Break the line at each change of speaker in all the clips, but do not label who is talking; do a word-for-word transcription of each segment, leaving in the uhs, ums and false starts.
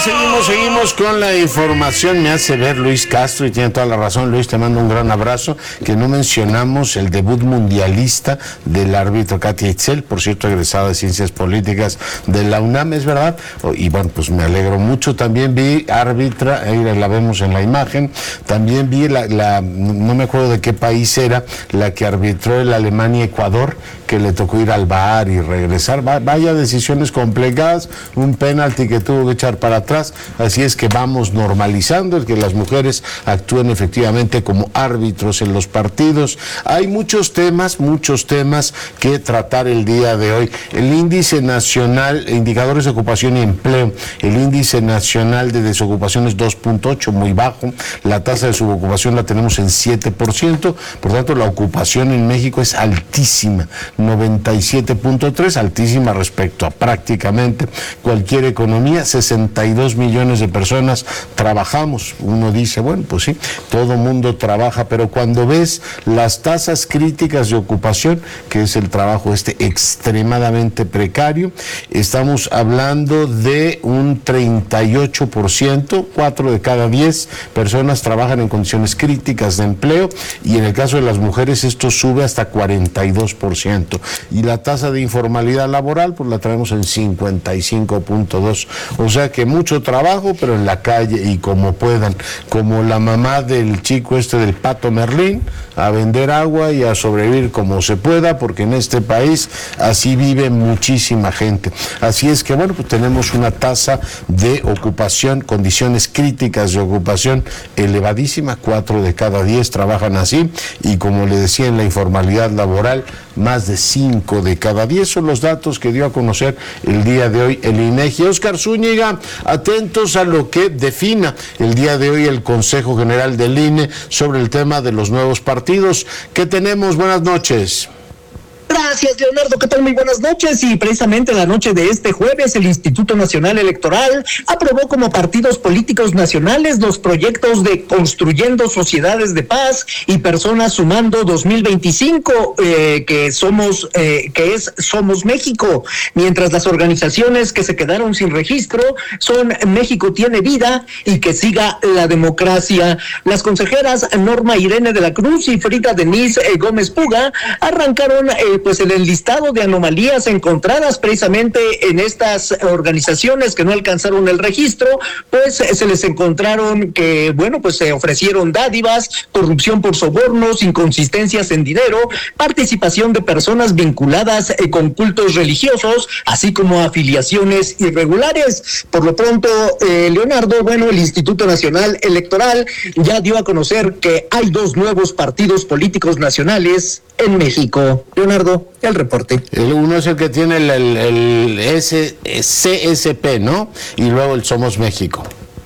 seguimos, seguimos con la información. Me hace ver Luis Castro, y tiene toda la razón. Luis, te mando un gran abrazo, que no mencionamos el debut mundialista del árbitro Katia Itzel, por cierto, egresada de Ciencias Políticas de la UNAM, ¿es verdad? Y bueno, pues me alegro mucho. También vi árbitra, ahí la vemos en la imagen, también vi la, la no me acuerdo de qué país era, la que arbitró el Alemania-Ecuador, que le tocó ir al V A R y regresar. Vaya decisiones complicadas, un penalti que tuvo que echar para atrás. Así es que vamos normalizando el que las mujeres actúen efectivamente como árbitros en los partidos. Hay muchos temas, muchos temas que tratar el día de hoy. El índice nacional, indicadores de ocupación y empleo, el índice nacional de desocupación es dos punto ocho, muy bajo. La tasa de subocupación la tenemos en siete por ciento, por tanto la ocupación en México es altísima, noventa y siete punto tres, altísima respecto a prácticamente cualquier economía. Sesenta y dos millones de personas trabajamos. Uno dice, bueno, pues sí, todo mundo trabaja, pero cuando ves las tasas críticas de ocupación, que es el trabajo este extremadamente precario, estamos hablando de un treinta y ocho por ciento, cuatro de cada diez personas trabajan en condiciones críticas de empleo, y en el caso de las mujeres esto sube hasta cuarenta y dos por ciento. Y la tasa de informalidad laboral, pues la traemos en cincuenta y cinco punto dos. O sea que mucho trabajo, pero en la calle y como puedan, como la mamá del chico este del Pato Merlín, a vender agua y a sobrevivir como se pueda, porque en este país así vive muchísima gente. Así es que bueno, pues tenemos una tasa de ocupación, condiciones críticas de ocupación elevadísima, cuatro de cada diez trabajan así, y como le decía, en la informalidad laboral, más de cinco de cada diez. Son los datos que dio a conocer el día de hoy el INEGI. Óscar Zúñiga, atentos a lo que defina el día de hoy el Consejo General del I N E sobre el tema de los nuevos partidos. ¿Qué tenemos? Buenas noches.
Gracias, Leonardo. ¿Qué tal? Muy buenas noches. Y precisamente la noche de este jueves, el Instituto Nacional Electoral aprobó como partidos políticos nacionales los proyectos de Construyendo Sociedades de Paz y Personas Sumando dos mil veinticinco, eh, que somos, eh, que es Somos México. Mientras las organizaciones que se quedaron sin registro son México Tiene Vida y Que Siga la Democracia. Las consejeras Norma Irene de la Cruz y Frida Denise eh, Gómez Puga arrancaron eh, pues el enlistado de anomalías encontradas precisamente en estas organizaciones que no alcanzaron el registro. Pues se les encontraron que, bueno, pues se ofrecieron dádivas, corrupción por sobornos, inconsistencias en dinero, participación de personas vinculadas eh, con cultos religiosos, así como afiliaciones irregulares. Por lo pronto, eh, Leonardo, bueno, el Instituto Nacional Electoral ya dio a conocer que hay dos nuevos partidos políticos nacionales en México. Leonardo, el reporte.
El uno es el que tiene el, el, el S, C S P, ¿no? Y luego el Somos México.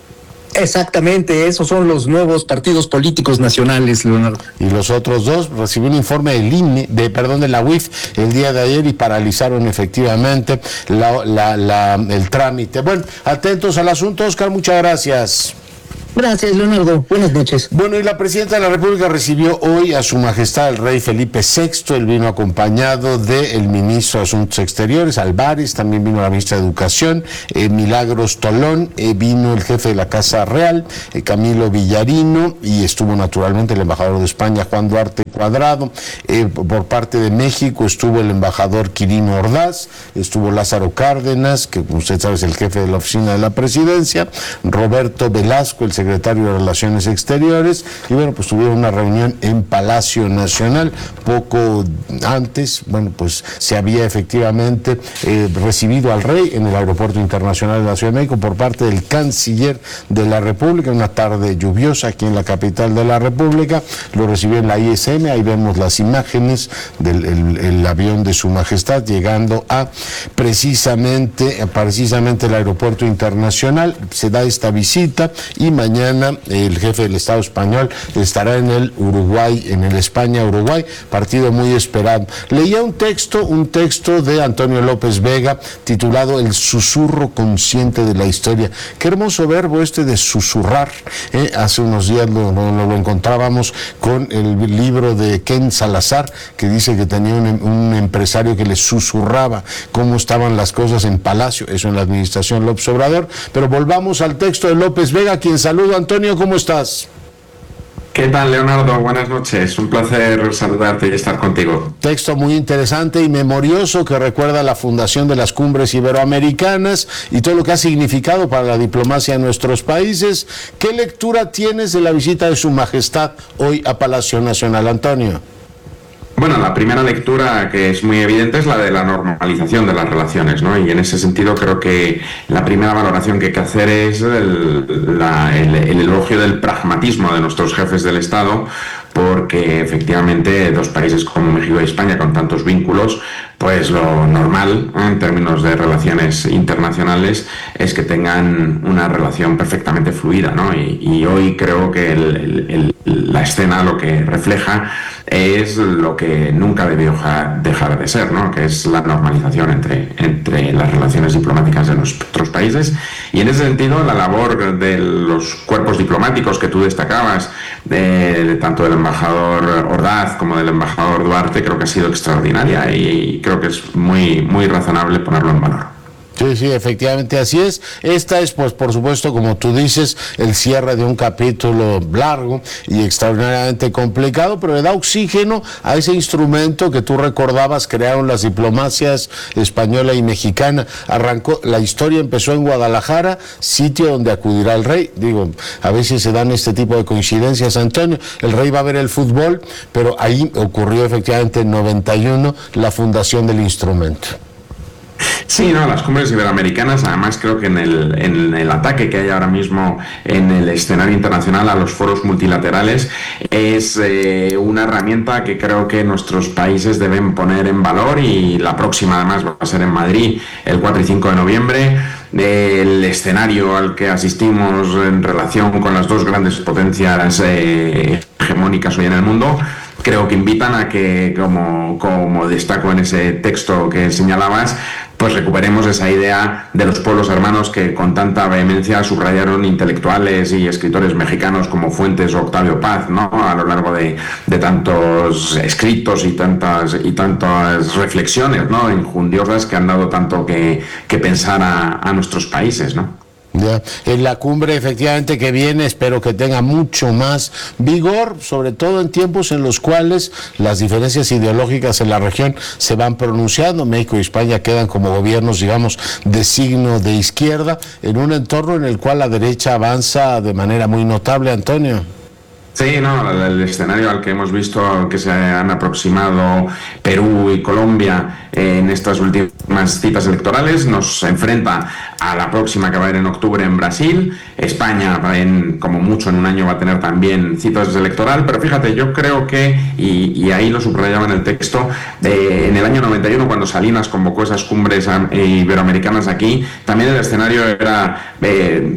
Exactamente, esos son los nuevos partidos políticos nacionales, Leonardo.
Y los otros dos, recibí un informe del I N E, de, perdón, de la U I F el día de ayer, y paralizaron efectivamente la, la, la, el trámite. Bueno, atentos al asunto, Óscar, muchas gracias.
Gracias, Leonardo. Buenas noches.
Bueno, y la presidenta de la República recibió hoy a su majestad el rey Felipe sexto. Él vino acompañado del ministro de Asuntos Exteriores, Álvarez, también vino la ministra de Educación, eh, Milagros Tolón, eh, vino el jefe de la Casa Real, eh, Camilo Villarino, y estuvo naturalmente el embajador de España, Juan Duarte Cuadrado. Eh, por parte de México estuvo el embajador Quirino Ordaz, estuvo Lázaro Cárdenas, que como usted sabe es el jefe de la oficina de la presidencia, Roberto Velasco, el secretario de Relaciones Exteriores, y bueno, pues tuvieron una reunión en Palacio Nacional. Poco antes, bueno, pues se había efectivamente eh, recibido al rey en el Aeropuerto Internacional de la Ciudad de México por parte del canciller de la República, una tarde lluviosa aquí en la capital de la República. Lo recibió en la I S M, ahí vemos las imágenes del el, el avión de su majestad llegando a precisamente, precisamente el Aeropuerto Internacional. Se da esta visita y mañana mañana el jefe del Estado español estará en el Uruguay, en el España-Uruguay, partido muy esperado. Leía un texto, un texto de Antonio López Vega titulado El susurro consciente de la historia. Qué hermoso verbo este de susurrar. ¿eh? Hace unos días lo, lo, lo encontrábamos con el libro de Ken Salazar, que dice que tenía un, un empresario que le susurraba cómo estaban las cosas en Palacio, eso en la administración López Obrador. Pero volvamos al texto de López Vega, quien saluda. Antonio, ¿cómo estás?
¿Qué tal, Leonardo? Buenas noches. Un placer saludarte y estar contigo.
Texto muy interesante y memorioso que recuerda la fundación de las cumbres iberoamericanas y todo lo que ha significado para la diplomacia de nuestros países. ¿Qué lectura tienes de la visita de Su Majestad hoy a Palacio Nacional, Antonio?
Bueno, la primera lectura que es muy evidente es la de la normalización de las relaciones, ¿no? Y en ese sentido creo que la primera valoración que hay que hacer es el, la, el, el elogio del pragmatismo de nuestros jefes del Estado, porque efectivamente dos países como México y España con tantos vínculos, pues lo normal ¿eh? en términos de relaciones internacionales es que tengan una relación perfectamente fluida, ¿no? Y, y hoy creo que el, el, el, la escena lo que refleja es lo que nunca debió dejar de ser, ¿no? Que es la normalización entre, entre las relaciones diplomáticas de nuestros países. Y en ese sentido la labor de los cuerpos diplomáticos que tú destacabas, de, de tanto del embajador Ordaz como del embajador Duarte, creo que ha sido extraordinaria y creo que es muy, muy razonable ponerlo en valor.
Sí, sí, efectivamente así es. Esta es, pues, por supuesto, como tú dices, el cierre de un capítulo largo y extraordinariamente complicado, pero le da oxígeno a ese instrumento que tú recordabas, crearon las diplomacias española y mexicana. Arrancó, la historia empezó en Guadalajara, sitio donde acudirá el rey. Digo, a veces se dan este tipo de coincidencias, Antonio. El rey va a ver el fútbol, pero ahí ocurrió efectivamente en noventa y uno la fundación del instrumento.
Sí, no, las cumbres iberoamericanas, además creo que en el, en el ataque que hay ahora mismo en el escenario internacional a los foros multilaterales es eh, una herramienta que creo que nuestros países deben poner en valor, y la próxima además va a ser en Madrid el cuatro y cinco de noviembre. El escenario al que asistimos en relación con las dos grandes potencias eh, hegemónicas hoy en el mundo, creo que invitan a que, como, como destaco en ese texto que señalabas, pues recuperemos esa idea de los pueblos hermanos que con tanta vehemencia subrayaron intelectuales y escritores mexicanos como Fuentes o Octavio Paz, ¿no? A lo largo de, de tantos escritos y tantas y tantas reflexiones, ¿no? Enjundiosas que han dado tanto que, que pensar a, a nuestros países, ¿no?
Ya. En la cumbre efectivamente que viene espero que tenga mucho más vigor, sobre todo en tiempos en los cuales las diferencias ideológicas en la región se van pronunciando. México y España quedan como gobiernos, digamos, de signo de izquierda, en un entorno en el cual la derecha avanza de manera muy notable, Antonio.
Sí, no, el escenario al que hemos visto que se han aproximado Perú y Colombia en estas últimas citas electorales nos enfrenta a la próxima que va a haber en octubre en Brasil. España, en, como mucho en un año, va a tener también citas electoral, pero fíjate, yo creo que, y, y ahí lo subrayaba en el texto, eh, en el año noventa y uno, cuando Salinas convocó esas cumbres iberoamericanas aquí, también el escenario era... Eh,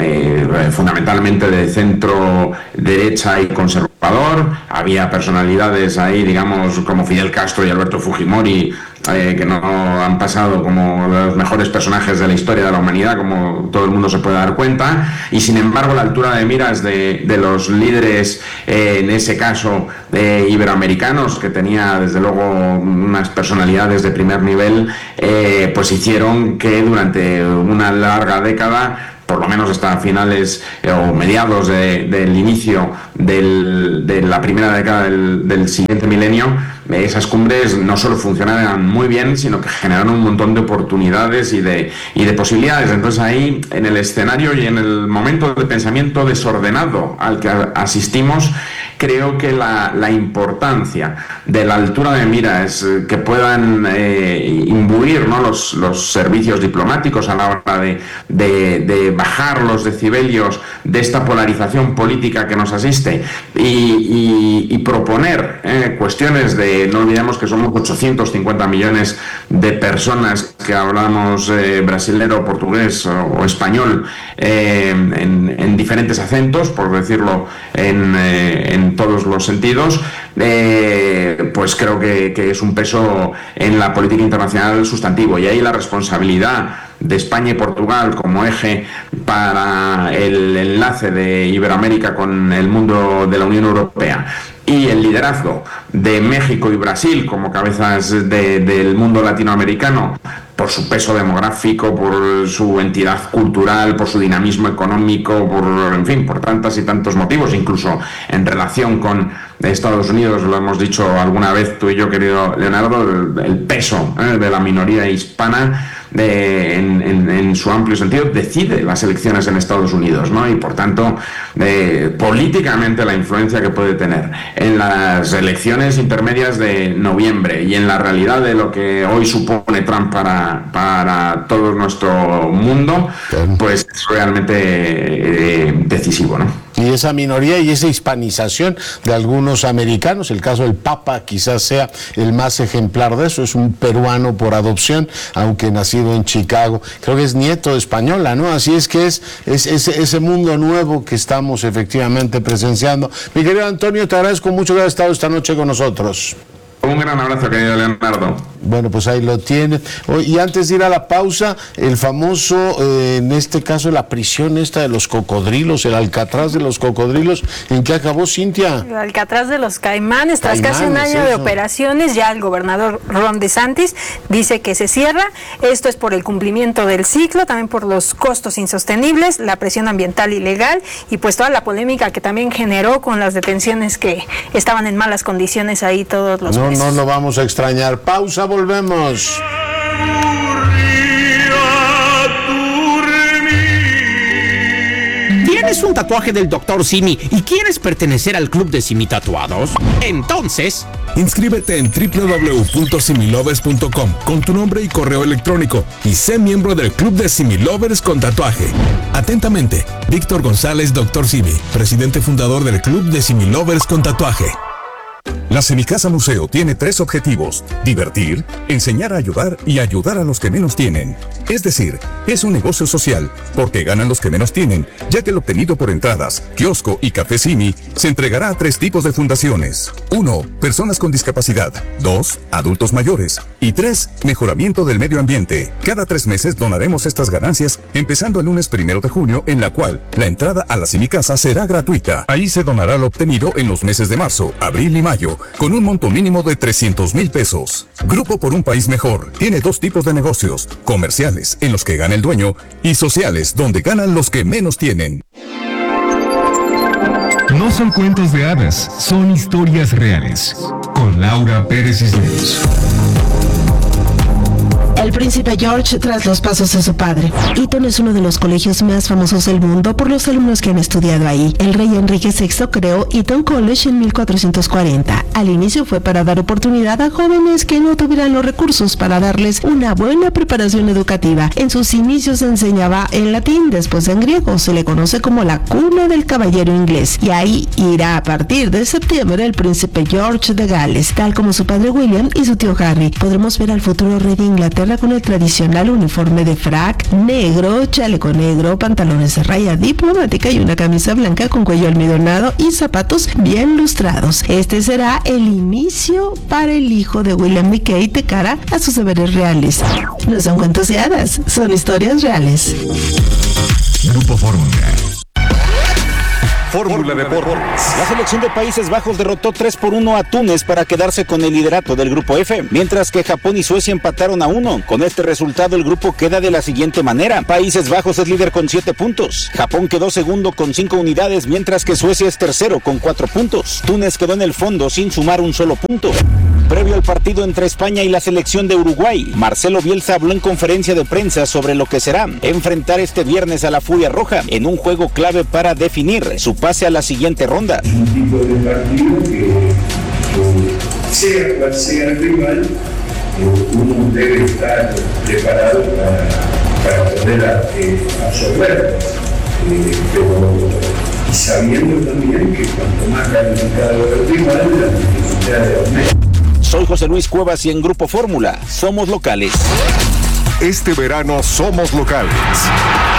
Eh, fundamentalmente de centro derecha y conservador. Había personalidades ahí, digamos, como Fidel Castro y Alberto Fujimori, eh, que no han pasado como los mejores personajes de la historia de la humanidad, como todo el mundo se puede dar cuenta, y sin embargo la altura de miras de, de los líderes, eh, en ese caso eh, iberoamericanos, que tenía desde luego unas personalidades de primer nivel, eh, pues hicieron que durante una larga década, por lo menos hasta finales eh, o mediados de, del inicio del, de la primera década del, del siguiente milenio, eh, esas cumbres no solo funcionaran muy bien, sino que generaron un montón de oportunidades y de, y de posibilidades. Entonces ahí, en el escenario y en el momento de pensamiento desordenado al que asistimos, creo que la, la importancia de la altura de miras que puedan eh, imbuir, ¿no?, los, los servicios diplomáticos a la hora de, de, de bajar los decibelios de esta polarización política que nos asiste y, y, y proponer eh, cuestiones de, no olvidemos que somos ochocientos cincuenta millones de personas que hablamos eh, brasilero, portugués o, o español eh, en, en diferentes acentos, por decirlo en, eh, en todos los sentidos, eh, pues creo que, que es un peso en la política internacional sustantivo, y ahí la responsabilidad de España y Portugal como eje para el enlace de Iberoamérica con el mundo de la Unión Europea y el liderazgo de México y Brasil como cabezas de, del mundo latinoamericano, por su peso demográfico, por su entidad cultural, por su dinamismo económico, por, en fin, por tantas y tantos motivos, incluso en relación con Estados Unidos, lo hemos dicho alguna vez tú y yo, querido Leonardo, el, el peso eh, de la minoría hispana de, en, en, en su amplio sentido decide las elecciones en Estados Unidos, ¿no? Y por tanto, eh, políticamente la influencia que puede tener en las elecciones intermedias de noviembre y en la realidad de lo que hoy supone Trump para, para todo nuestro mundo, pues es realmente eh, decisivo, ¿no?
Y esa minoría y esa hispanización de algunos americanos, el caso del Papa quizás sea el más ejemplar de eso, es un peruano por adopción, aunque nacido en Chicago, creo que es nieto de española, ¿no? Así es que es, es, es ese mundo nuevo que estamos efectivamente presenciando. Mi querido Antonio, te agradezco mucho que hayas estado esta noche con nosotros.
Un gran abrazo, querido Leonardo.
Bueno, pues ahí lo tiene. Y antes de ir a la pausa, el famoso, eh, en este caso, la prisión esta de los cocodrilos, el Alcatraz de los cocodrilos, ¿en qué acabó, Cintia?
El Alcatraz de los Caimanes, tras Caimanes, casi un año eso. de operaciones, ya el gobernador Ron DeSantis dice que se cierra. Esto es por el cumplimiento del ciclo, también por los costos insostenibles, la presión ambiental ilegal y pues toda la polémica que también generó con las detenciones que estaban en malas condiciones ahí todos los
no,
meses.
No lo vamos a extrañar. Pausa, volvemos.
¿Tienes un tatuaje del doctor Simi y quieres pertenecer al club de Simi Tatuados? Entonces,
inscríbete en doble u doble u doble u punto similovers punto com con tu nombre y correo electrónico y sé miembro del club de Simi Lovers con tatuaje. Atentamente, Víctor González, doctor Simi, presidente fundador del club de Simi Lovers con tatuaje. La Semicasa Museo tiene tres objetivos: divertir, enseñar a ayudar y ayudar a los que menos tienen. Es decir, es un negocio social, porque ganan los que menos tienen, ya que el obtenido por entradas, kiosco y café Simi se entregará a tres tipos de fundaciones. Uno, personas con discapacidad. Dos, adultos mayores. Y tres, mejoramiento del medio ambiente. Cada tres meses donaremos estas ganancias, empezando el lunes primero de junio, en la cual la entrada a la Semicasa será gratuita. Ahí se donará lo obtenido en los meses de marzo, abril y mayo, con un monto mínimo de trescientos mil pesos. Grupo por un País Mejor tiene dos tipos de negocios: comerciales, en los que gana el dueño, y sociales, donde ganan los que menos tienen.
No son cuentos de hadas, son historias reales. Con Laura Pérez Cisneros.
El príncipe George tras los pasos de su padre. Eton es uno de los colegios más famosos del mundo por los alumnos que han estudiado ahí. El rey Enrique sexto creó Eton College en mil cuatrocientos cuarenta. Al inicio fue para dar oportunidad a jóvenes que no tuvieran los recursos para darles una buena preparación educativa. En sus inicios se enseñaba en latín, después en griego. Se le conoce como la cuna del caballero inglés. Y ahí irá a partir de septiembre el príncipe George de Gales, tal como su padre William y su tío Harry. Podremos ver al futuro rey de Inglaterra con el tradicional uniforme de frac negro, chaleco negro, pantalones de raya diplomática y una camisa blanca con cuello almidonado y zapatos bien lustrados. Este será el inicio para el hijo de William y Kate de cara a sus deberes reales. No son cuentos de hadas, son historias reales.
Grupo Fórmula.
Fórmula Deportes. La selección de Países Bajos derrotó tres por uno a Túnez para quedarse con el liderato del grupo F, mientras que Japón y Suecia empataron a uno. Con este resultado el grupo queda de la siguiente manera: Países Bajos es líder con siete puntos, Japón quedó segundo con cinco unidades, mientras que Suecia es tercero con cuatro puntos. Túnez quedó en el fondo sin sumar un solo punto. Previo el partido entre España y la selección de Uruguay. Marcelo Bielsa habló en conferencia de prensa sobre lo que será enfrentar este viernes a la Furia Roja en un juego clave para definir su pase a la siguiente ronda.
Es un tipo de partido que, que sea cual sea el rival, uno debe estar preparado para, para poder eh, absorberlo, eh, pero y sabiendo también que cuanto más calificado el rival, la dificultad de aumento.
Soy José Luis Cuevas y en Grupo Fórmula somos locales.
Este verano somos locales.